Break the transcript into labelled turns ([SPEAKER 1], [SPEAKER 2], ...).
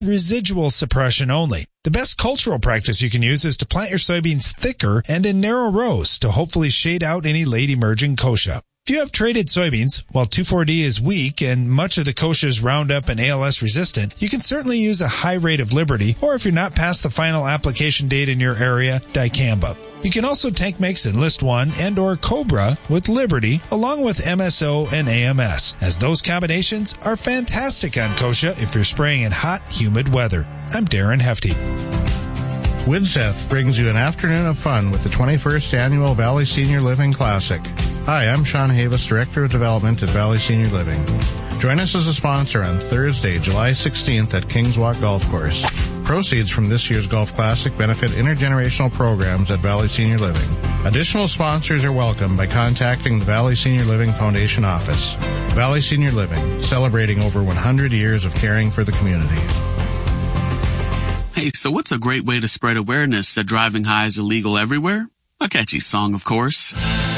[SPEAKER 1] residual suppression only. The best cultural practice you can use is to plant your soybeans thicker and in narrow rows to hopefully shade out any late-emerging kochia. If you have traded soybeans, while 2,4-D is weak and much of the kochia is Roundup and ALS resistant, you can certainly use a high rate of Liberty, or if you're not past the final application date in your area, dicamba. You can also tank mix Enlist 1 and or Cobra with Liberty along with MSO and AMS, as those combinations are fantastic on kochia if you're spraying in hot, humid weather. I'm Darren Hefty.
[SPEAKER 2] Widseth brings you an afternoon of fun with the 21st Annual Valley Senior Living Classic. Hi, I'm Sean Havis, Director of Development at Valley Senior Living. Join us as a sponsor on Thursday, July 16th at Kings Walk Golf Course. Proceeds from this year's Golf Classic benefit intergenerational programs at Valley Senior Living. Additional sponsors are welcome by contacting the Valley Senior Living Foundation office. Valley Senior Living, celebrating over 100 years of caring for the community.
[SPEAKER 3] Hey, so what's a great way to spread awareness that driving high is illegal everywhere? A catchy song, of course.